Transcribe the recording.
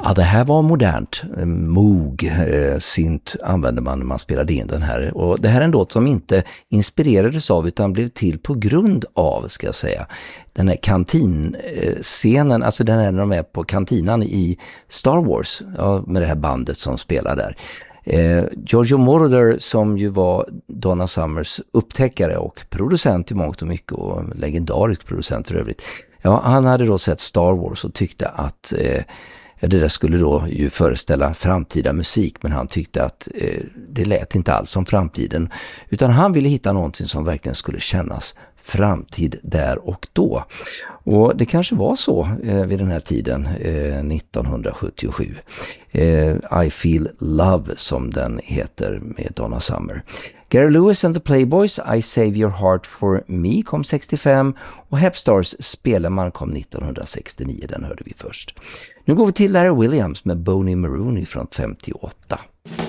Ja, det här var modernt. Moog synt använde man när man spelade in den här. Och det här är en låt som inte inspirerades av utan blev till på grund av, ska jag säga, den här kantinscenen, alltså den här när de är på kantinan i Star Wars, ja, med det här bandet som spelar där. Giorgio Moroder, som ju var Donna Summers upptäckare och producent i mångt och mycket, och legendarisk producent för övrigt. Ja, han hade då sett Star Wars och tyckte att det där skulle då ju föreställa framtida musik, men han tyckte att det lät inte alls som framtiden, utan han ville hitta någonting som verkligen skulle kännas framtid där och då. Och det kanske var så vid den här tiden, 1977. I Feel Love, som den heter, med Donna Summer. Gary Lewis and the Playboys, I Save Your Heart For Me, kom 65, och Hep Stars Speleman kom 1969, den hörde vi först. Nu går vi till Larry Williams med Boney Maroney från 58.